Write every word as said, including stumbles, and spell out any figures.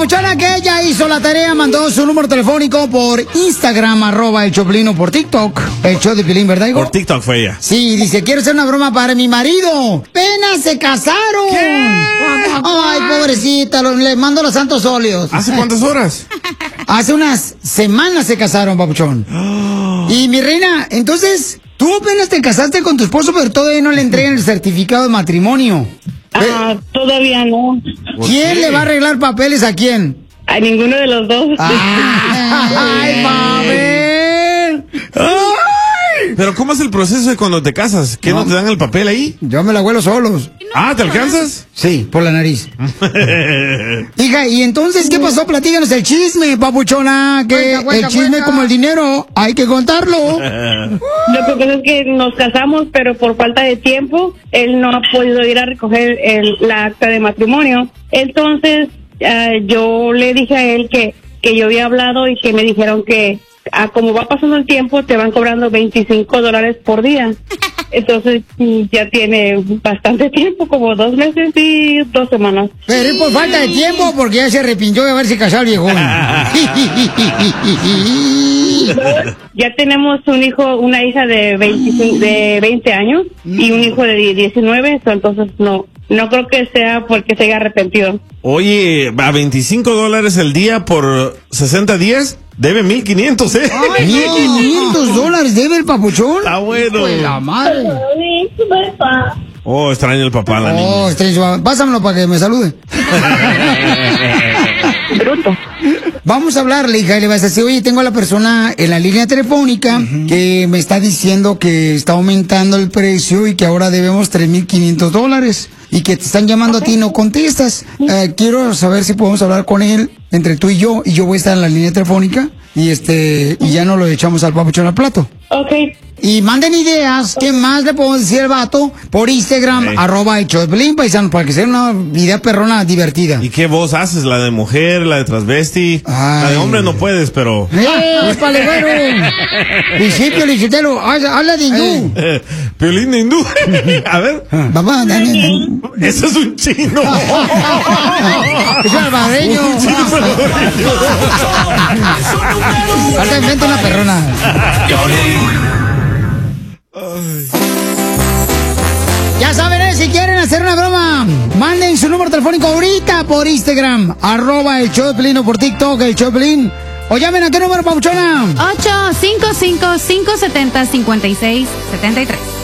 papuchona que ella hizo la tarea, mandó su número telefónico por Instagram, arroba el Choplin, o por TikTok, el show de Pilín, ¿verdad, hijo? Por TikTok fue ella. Sí, dice, quiero hacer una broma para mi marido. ¡Apenas se casaron! ¿Qué? Ay, pobrecita, lo- le mando los santos óleos. ¿Hace cuántas horas? Hace unas semanas se casaron, papuchón. Y mi reina, entonces, tú apenas te casaste con tu esposo, pero todavía no le entregan el certificado de matrimonio. Ah, todavía no. ¿Quién le va a arreglar papeles a quién? A ninguno de los dos. ¡Ay, Pavel! ¡Ay! Pero ¿cómo es el proceso de cuando te casas? ¿Qué no, No. te dan el papel ahí? Yo me la huelo solos. Ah, ¿te alcanzas? Sí, por la nariz. Hija, ¿y entonces qué pasó? Platícanos el chisme, papuchona. Que Cuenta, cuenta, el chisme cuenta. como el dinero, hay que contarlo. Lo que pasa es que nos casamos, pero por falta de tiempo, él no ha podido ir a recoger el, la acta de matrimonio. Entonces, ah, yo le dije a él que, que yo había hablado y que me dijeron que, ah, como va pasando el tiempo, te van cobrando veinticinco dólares por día. Entonces, mm, ya tiene bastante tiempo, como dos meses y dos semanas. Pero es por falta de tiempo, porque ya se arrepintió de haberse casado el viejón. Ya tenemos un hijo, una hija de veinticinco, de veinte años y un hijo de diecinueve, so, entonces no, no creo que sea porque se haya arrepentido. Oye, a veinticinco dólares el día por sesenta días, debe mil quinientos, ¿eh? mil quinientos dólares debe el papuchón. Está bueno. Pues la madre. Oh, extraño el papá, la Oh, niña. estrella, pásamelo para que me salude. Bruto. Vamos a hablarle, hija, y le vas a decir, oye, tengo a la persona en la línea telefónica que me está diciendo que está aumentando el precio y que ahora debemos tres mil quinientos dólares y que te están llamando a ti y no contestas. Eh, quiero saber si podemos hablar con él entre tú y yo, y yo voy a estar en la línea telefónica y este y ya no lo echamos al papuchón al plato. Ok. Y manden ideas, ¿qué más le podemos decir al vato? Por Instagram, Sí. arroba el show de Pelín, paisano, para que sea una idea perrona divertida. ¿Y qué voz haces? ¿La de mujer, la de transvesti? Ay. La de hombre no puedes, pero... ¡Eh, palegüero! Principio, Licitelo, habla de hindú. Piolín de hindú. A ver. Vamos, dale. Ese es un chino. Es salvadoreño. Un chino salvadoreño. Ahorita inventa una perrona. Ya saben, ¿eh? Si quieren hacer una broma, manden su número telefónico ahorita por Instagram, arroba el show de Pelín, o por TikTok, el show de Pelín. O llamen a qué número, papuchona. ocho cinco cinco, cinco siete cero, cinco seis siete tres.